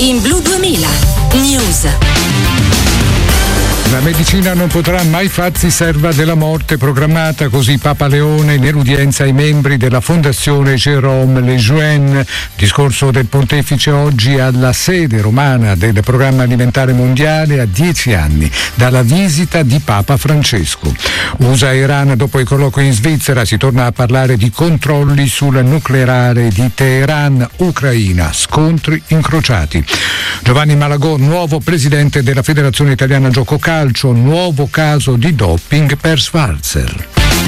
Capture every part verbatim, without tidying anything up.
in Blu duemila News. La medicina non potrà mai farsi serva della morte programmata, così Papa Leone nell'udienza ai membri della Fondazione Jérôme Lejeune. Discorso del pontefice oggi alla sede romana del Programma Alimentare Mondiale a dieci anni dalla visita di Papa Francesco. U S A e Iran, dopo i colloqui in Svizzera, si torna a parlare di controlli sul nucleare di Teheran. Ucraina, scontri incrociati. Giovanni Malagò, nuovo presidente della Federazione Italiana Gioco Calcio, nuovo caso di doping per Schwarzer.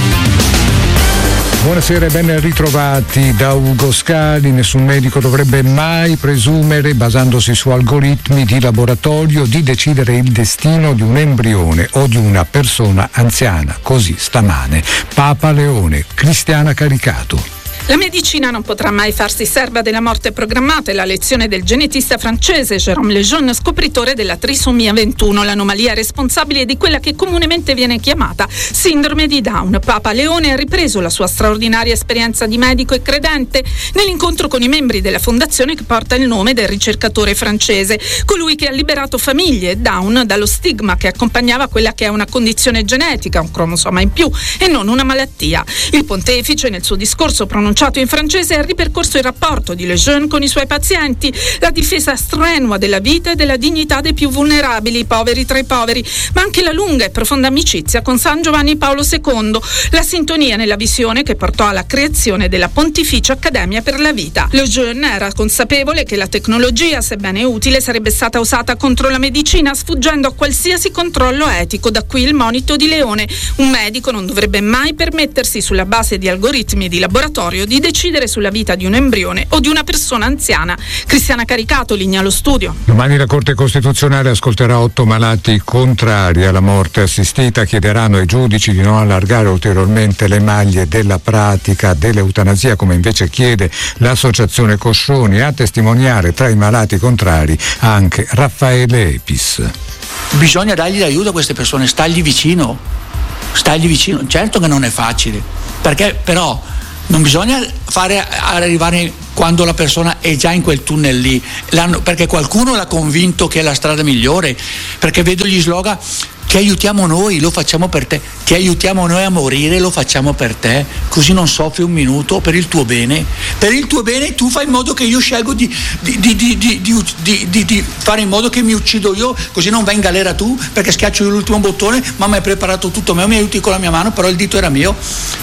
Buonasera e ben ritrovati da Ugo Scali. Nessun medico dovrebbe mai presumere, basandosi su algoritmi di laboratorio, di decidere il destino di un embrione o di una persona anziana. Così stamane Papa Leone, Cristiana Caricato. La medicina non potrà mai farsi serva della morte programmata, è la lezione del genetista francese Jérôme Lejeune, scopritore della trisomia ventuno, l'anomalia responsabile di quella che comunemente viene chiamata sindrome di Down. Papa Leone ha ripreso la sua straordinaria esperienza di medico e credente nell'incontro con i membri della fondazione che porta il nome del ricercatore francese, colui che ha liberato famiglie Down dallo stigma che accompagnava quella che è una condizione genetica, un cromosoma in più e non una malattia. Il pontefice, nel suo discorso pronunciato in francese, ha ripercorso il rapporto di Lejeune con i suoi pazienti, la difesa strenua della vita e della dignità dei più vulnerabili, i poveri tra i poveri, ma anche la lunga e profonda amicizia con San Giovanni Paolo secondo, la sintonia nella visione che portò alla creazione della Pontificia Accademia per la Vita. Lejeune era consapevole che la tecnologia, sebbene utile, sarebbe stata usata contro la medicina, sfuggendo a qualsiasi controllo etico. Da qui il monito di Leone: un medico non dovrebbe mai permettersi, sulla base di algoritmi di laboratorio, di decidere sulla vita di un embrione o di una persona anziana. Cristiana Caricato, linea allo studio. Domani la Corte Costituzionale ascolterà otto malati contrari alla morte assistita. Chiederanno ai giudici di non allargare ulteriormente le maglie della pratica dell'eutanasia, come invece chiede l'associazione Coscioni. A testimoniare tra i malati contrari anche Raffaele Epis. Bisogna dargli l'aiuto a queste persone, stargli vicino, stargli vicino. Certo che non è facile, perché però non bisogna fare arrivare quando la persona è già in quel tunnel lì, L'hanno, perché qualcuno l'ha convinto che è la strada migliore, perché vedo gli slogan: ti aiutiamo noi, lo facciamo per te, ti aiutiamo noi a morire, lo facciamo per te, così non soffri un minuto, per il tuo bene, per il tuo bene tu fai in modo che io scelgo di, di, di, di, di, di, di, di, di fare in modo che mi uccido io, così non vai in galera tu, perché schiaccio io l'ultimo bottone, ma mi hai preparato tutto me, mi aiuti con la mia mano, però il dito era mio.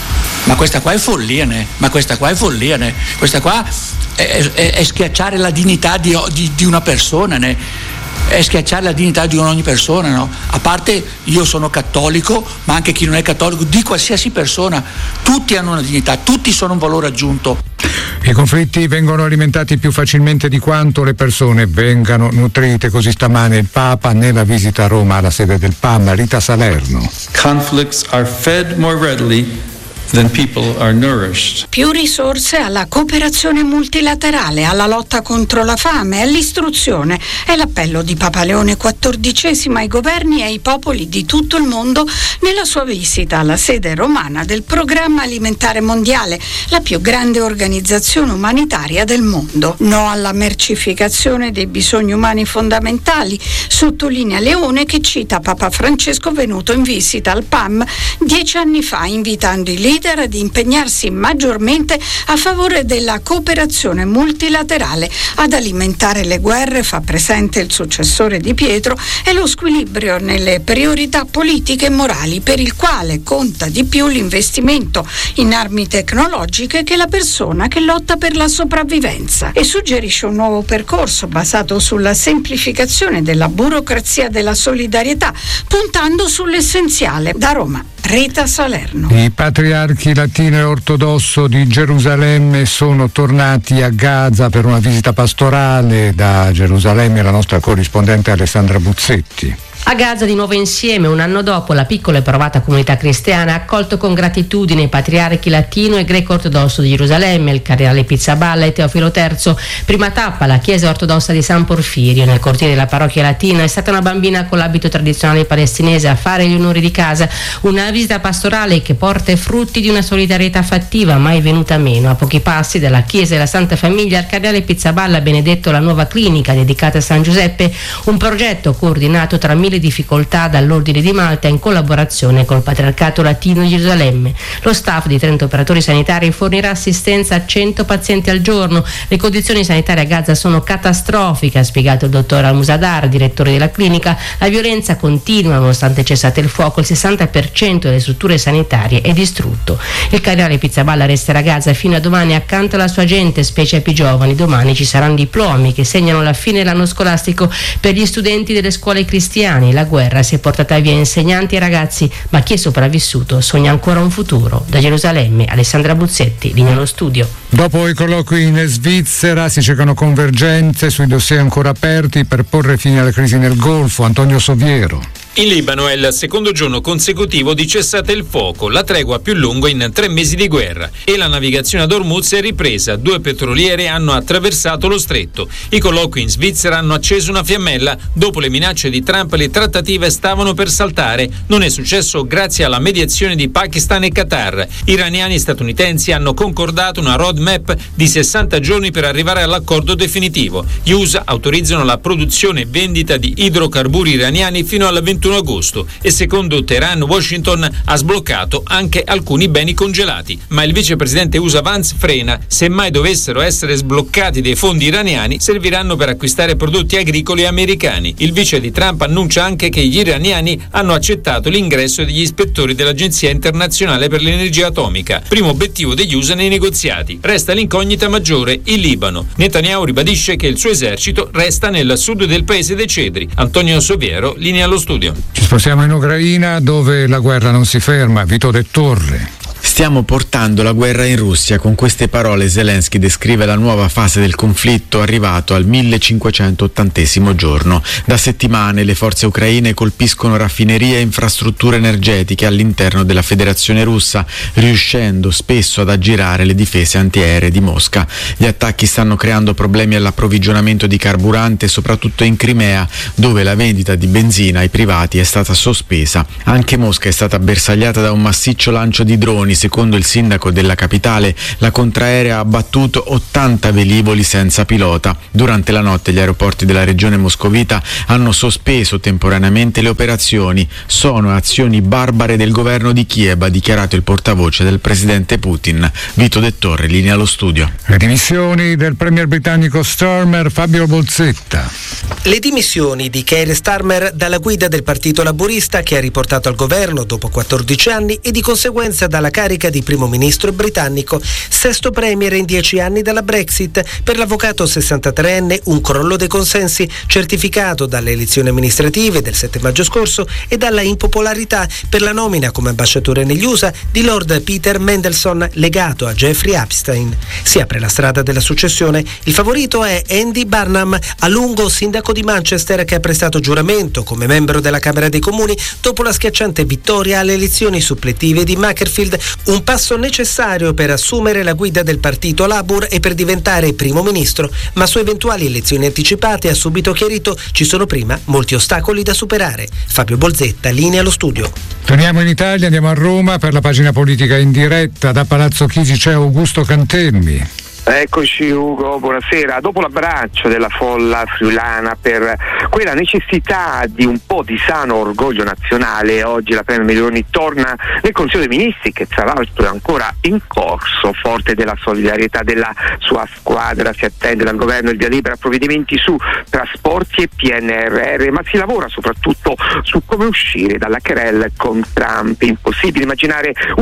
Ma questa qua è follia, né? Ma questa qua è follia, né? Questa qua è, è, è schiacciare la dignità di, di, di una persona, né? È schiacciare la dignità di ogni persona, no? A parte, io sono cattolico, ma anche chi non è cattolico, di qualsiasi persona, tutti hanno una dignità, tutti sono un valore aggiunto. I conflitti vengono alimentati più facilmente di quanto le persone vengano nutrite, così stamane il Papa nella visita a Roma alla sede del P A M. Rita Salerno. Conflicts are fed more readily than people are nourished. Più risorse alla cooperazione multilaterale, alla lotta contro la fame, all'istruzione. È l'appello di Papa Leone quattordicesimo ai governi e ai popoli di tutto il mondo nella sua visita alla sede romana del Programma Alimentare Mondiale, la più grande organizzazione umanitaria del mondo. No alla mercificazione dei bisogni umani fondamentali, sottolinea Leone, che cita Papa Francesco venuto in visita al P A M dieci anni fa, invitando i leader ad impegnarsi maggiormente a favore della cooperazione multilaterale. Ad alimentare le guerre, fa presente il successore di Pietro, è lo squilibrio nelle priorità politiche e morali, per il quale conta di più l'investimento in armi tecnologiche che la persona che lotta per la sopravvivenza, e suggerisce un nuovo percorso basato sulla semplificazione della burocrazia della solidarietà, puntando sull'essenziale. Da Roma, Rita Salerno. I patriarchi latino e ortodosso di Gerusalemme sono tornati a Gaza per una visita pastorale. Da Gerusalemme la nostra corrispondente Alessandra Buzzetti. A Gaza di nuovo insieme, un anno dopo, la piccola e provata comunità cristiana ha accolto con gratitudine i patriarchi latino e greco ortodosso di Gerusalemme, il cardinale Pizzaballa e Teofilo terzo. Prima tappa, la chiesa ortodossa di San Porfirio, nel cortile della parrocchia latina. È stata una bambina con l'abito tradizionale palestinese a fare gli onori di casa, una visita pastorale che porta i frutti di una solidarietà fattiva mai venuta meno. A pochi passi dalla chiesa della Santa Famiglia, il cardinale Pizzaballa ha benedetto la nuova clinica dedicata a San Giuseppe, un progetto coordinato tra mille difficoltà dall'Ordine di Malta in collaborazione col Patriarcato Latino di Gerusalemme. Lo staff di trenta operatori sanitari fornirà assistenza a cento pazienti al giorno. Le condizioni sanitarie a Gaza sono catastrofiche, ha spiegato il dottor Al-Musadar, direttore della clinica. La violenza continua nonostante cessate il fuoco, il sessanta per cento delle strutture sanitarie è distrutto. Il cardinale Pizzaballa resterà a Gaza fino a domani accanto alla sua gente, specie ai più giovani. Domani ci saranno diplomi che segnano la fine dell'anno scolastico per gli studenti delle scuole cristiane. La guerra si è portata via insegnanti e ragazzi, ma chi è sopravvissuto sogna ancora un futuro. Da Gerusalemme, Alessandra Buzzetti, linea allo studio. Dopo i colloqui in Svizzera si cercano convergenze sui dossier ancora aperti per porre fine alla crisi nel Golfo. Antonio Soviero. In Libano è il secondo giorno consecutivo di cessate il fuoco, la tregua più lunga in tre mesi di guerra, e la navigazione ad Hormuz è ripresa. Due petroliere hanno attraversato lo stretto. I colloqui in Svizzera hanno acceso una fiammella. Dopo le minacce di Trump, le trattative stavano per saltare. Non è successo grazie alla mediazione di Pakistan e Qatar. Iraniani e statunitensi hanno concordato una roadmap di sessanta giorni per arrivare all'accordo definitivo. Gli U S A autorizzano la produzione e vendita di idrocarburi iraniani fino al ventuno agosto e secondo Teheran, Washington ha sbloccato anche alcuni beni congelati, ma il vicepresidente U S A Vance frena. Se mai dovessero essere sbloccati dei fondi iraniani, serviranno per acquistare prodotti agricoli americani. Il vice di Trump annuncia anche che gli iraniani hanno accettato l'ingresso degli ispettori dell'Agenzia internazionale per l'energia atomica, primo obiettivo degli U S A nei negoziati. Resta l'incognita maggiore, il Libano. Netanyahu ribadisce che il suo esercito resta nel sud del paese dei cedri. Antonio Soviero, linea allo studio. Ci spostiamo in Ucraina, dove la guerra non si ferma. Vito De Torre. Stiamo portando la guerra in Russia. Con queste parole Zelensky descrive la nuova fase del conflitto arrivato al millecinquecentottantesimo giorno. Da settimane le forze ucraine colpiscono raffinerie e infrastrutture energetiche all'interno della Federazione Russa, riuscendo spesso ad aggirare le difese antiaeree di Mosca. Gli attacchi stanno creando problemi all'approvvigionamento di carburante, soprattutto in Crimea, dove la vendita di benzina ai privati è stata sospesa. Anche Mosca è stata bersagliata da un massiccio lancio di droni. Secondo il sindaco della capitale, la contraerea ha abbattuto ottanta velivoli senza pilota. Durante la notte gli aeroporti della regione moscovita hanno sospeso temporaneamente le operazioni. Sono azioni barbare del governo di Kiev, ha dichiarato il portavoce del presidente Putin. Vito De Torre, linea allo studio. Le dimissioni del premier britannico Starmer, Fabio Bolzetta. Le dimissioni di Keir Starmer dalla guida del Partito Laburista, che ha riportato al governo dopo quattordici anni, e di conseguenza dalla carica di primo ministro britannico, sesto premier in dieci anni dalla Brexit. Per l'avvocato sessantatreenne un crollo dei consensi certificato dalle elezioni amministrative del sette maggio scorso e dalla impopolarità per la nomina come ambasciatore negli U S A di Lord Peter Mandelson, legato a Jeffrey Epstein. Si apre la strada della successione. Il favorito è Andy Burnham, a lungo sindaco di Manchester, che ha prestato giuramento come membro della Camera dei Comuni dopo la schiacciante vittoria alle elezioni suppletive di Macclesfield, un passo necessario per assumere la guida del partito Labour e per diventare primo ministro, ma su eventuali elezioni anticipate ha subito chiarito ci sono prima molti ostacoli da superare. Fabio Bolzetta, linea allo studio. Torniamo in Italia, andiamo a Roma per la pagina politica in diretta. Da Palazzo Chigi c'è Augusto Cantemmi. Eccoci Ugo, buonasera. Dopo l'abbraccio della folla friulana per quella necessità di un po' di sano orgoglio nazionale, oggi la Premier Meloni torna nel Consiglio dei Ministri, che tra l'altro è ancora in corso. Forte della solidarietà della sua squadra, si attende dal governo il via libera a provvedimenti su trasporti e P N R R, ma si lavora soprattutto su come uscire dalla querelle con Trump. Impossibile immaginare una rottura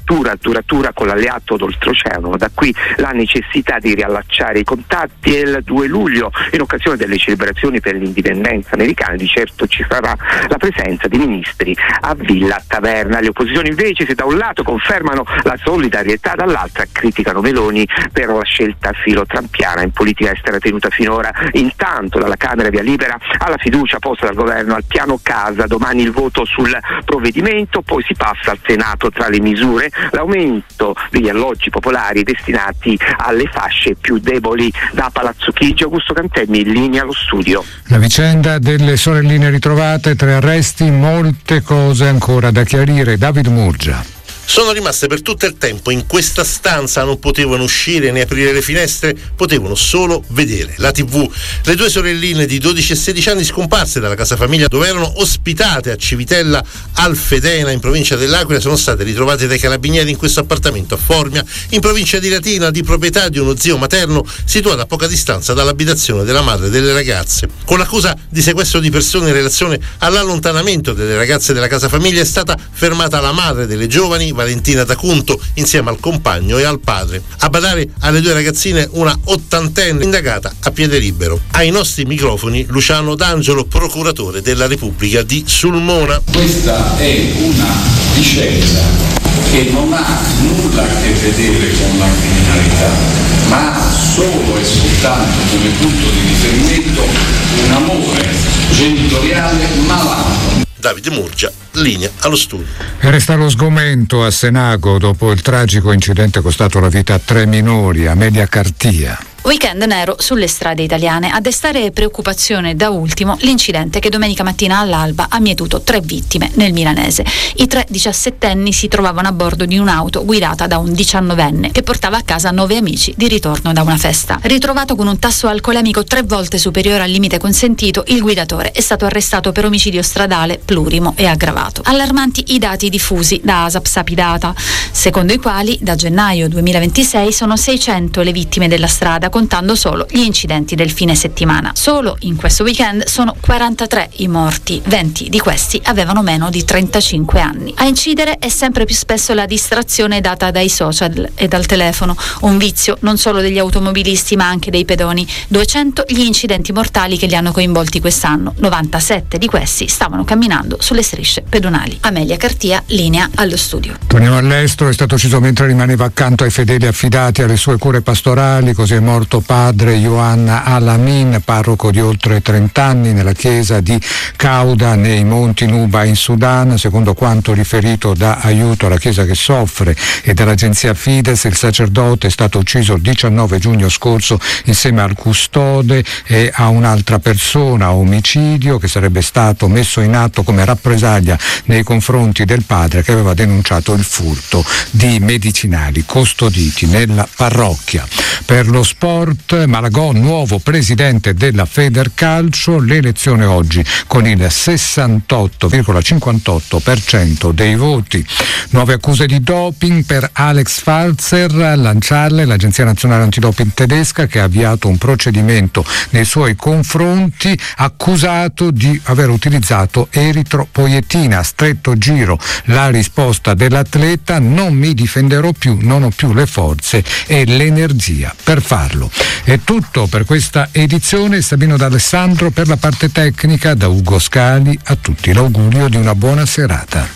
rottura duratura con l'alleato d'oltreoceano. Da qui la necessità di riallacciare i contatti, e il due luglio, in occasione delle celebrazioni per l'indipendenza americana, di certo ci sarà la presenza di ministri a Villa Taverna. Le opposizioni invece, se da un lato confermano la solidarietà, dall'altra criticano Meloni per la scelta filo-trampiana in politica estera tenuta finora. Intanto dalla Camera via libera alla fiducia posta dal governo al piano casa, domani il voto sul provvedimento, poi si passa al Senato. Tra le misure l'aumento degli alloggi popolari destinati alle fasce più deboli. Da Palazzo Chigi, Augusto Cantemmi, in linea allo studio. La vicenda delle sorelline ritrovate, tre arresti, molte cose ancora da chiarire. David Murgia. Sono rimaste per tutto il tempo in questa stanza, non potevano uscire né aprire le finestre, potevano solo vedere la tivù. Le due sorelline di dodici e sedici anni scomparse dalla casa famiglia dove erano ospitate a Civitella Alfedena in provincia dell'Aquila sono state ritrovate dai carabinieri in questo appartamento a Formia, in provincia di Latina, di proprietà di uno zio materno situato a poca distanza dall'abitazione della madre delle ragazze. Con l'accusa di sequestro di persone in relazione all'allontanamento delle ragazze della casa famiglia è stata fermata la madre delle giovani, Valentina D'Acunto, insieme al compagno e al padre. A badare alle due ragazzine una ottantenne indagata a piede libero. Ai nostri microfoni Luciano D'Angelo, procuratore della Repubblica di Sulmona. Questa è una vicenda che non ha nulla a che vedere con la criminalità, ma ha solo e soltanto come punto di riferimento un amore genitoriale malato. Davide Murgia, linea allo studio. E resta lo sgomento a Senago dopo il tragico incidente costato la vita a tre minori. Amelia Cartia. Weekend nero sulle strade italiane. A destare preoccupazione da ultimo l'incidente che domenica mattina all'alba ha mietuto tre vittime nel milanese. I tre diciassettenni si trovavano a bordo di un'auto guidata da un diciannovenne che portava a casa nove amici di ritorno da una festa. Ritrovato con un tasso alcolemico tre volte superiore al limite consentito, il guidatore è stato arrestato per omicidio stradale plurimo e aggravato. Allarmanti i dati diffusi da ASAP Sapidata, secondo i quali da gennaio duemilaventisei sono seicento le vittime della strada, contando solo gli incidenti del fine settimana. Solo in questo weekend sono quarantatré i morti, venti di questi avevano meno di trentacinque anni. A incidere è sempre più spesso la distrazione data dai social e dal telefono, un vizio non solo degli automobilisti ma anche dei pedoni. duecento gli incidenti mortali che li hanno coinvolti quest'anno, novantasette di questi stavano camminando sulle strisce pedonali. Amelia Cartia, linea allo studio. Torniamo all'estero. È stato ucciso mentre rimaneva accanto ai fedeli affidati alle sue cure pastorali, così è morto padre Yohan Alamin, parroco di oltre trenta anni nella chiesa di Cauda nei Monti Nuba in Sudan. Secondo quanto riferito da Aiuto alla Chiesa che soffre e dall'agenzia Fides, il sacerdote è stato ucciso il diciannove giugno scorso insieme al custode e a un'altra persona, omicidio che sarebbe stato messo in atto come rappresaglia nei confronti del padre che aveva denunciato il furto di medicinali custoditi nella parrocchia. Per lo sport, Malagò nuovo presidente della Federcalcio, l'elezione oggi con il sessantotto virgola cinquantotto per cento dei voti. Nuove accuse di doping per Alex Falzer, lanciarle l'Agenzia Nazionale Antidoping tedesca che ha avviato un procedimento nei suoi confronti, accusato di aver utilizzato eritropoietina. A stretto giro la risposta dell'atleta: non mi difenderò più, non ho più le forze e l'energia per farlo. È tutto per questa edizione. Sabino D'Alessandro per la parte tecnica, da Ugo Scali a tutti l'augurio di una buona serata.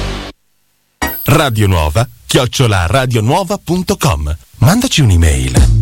Radio Nuova chiocciola radionuova punto com. Mandaci un'email.